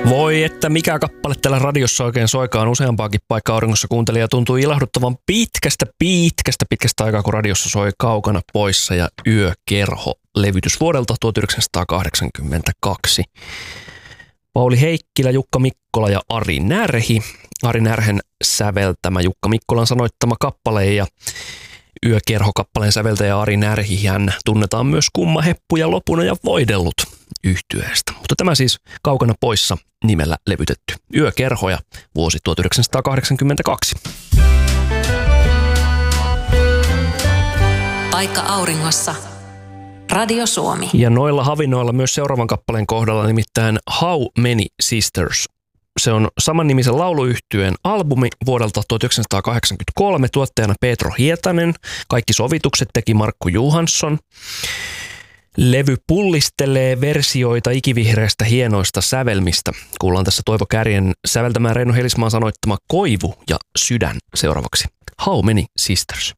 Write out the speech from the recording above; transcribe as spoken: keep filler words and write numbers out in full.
Voi että mikä kappale täällä radiossa oikein soikaan useampaakin paikkaa auringossa kuuntelija tuntuu ilahduttavan pitkästä, pitkästä, pitkästä aikaa, kun radiossa soi Kaukana poissa ja Yökerho -levytys vuodelta tuhatyhdeksänsataakahdeksankymmentäkaksi. Pauli Heikkilä, Jukka Mikkola ja Ari Närhi. Ari Närhen säveltämä, Jukka Mikkolan sanoittama kappale ja Yökerho-kappaleen säveltäjä Ari Närhi, hän tunnetaan myös Kumma, Heppu ja Lopuna ja Voidellut -yhtyeestä. Mutta tämä siis Kaukana poissa nimellä levytetty Yökerho ja vuosi tuhatyhdeksänsataakahdeksankymmentäkaksi. Paikka auringossa. Radio Suomi. Ja noilla havinoilla myös seuraavan kappaleen kohdalla, nimittäin How Many Sisters. Se on samannimisen lauluyhtyeen albumi vuodelta tuhatyhdeksänsataakahdeksankymmentäkolme, tuottajana Peetro Hietanen. Kaikki sovitukset teki Markku Johansson. Levy pullistelee versioita ikivihreistä hienoista sävelmistä. Kuullaan tässä Toivo Kärjen säveltämään Reino Helismaan sanoittama Koivu ja Sydän seuraavaksi. How Many Sisters?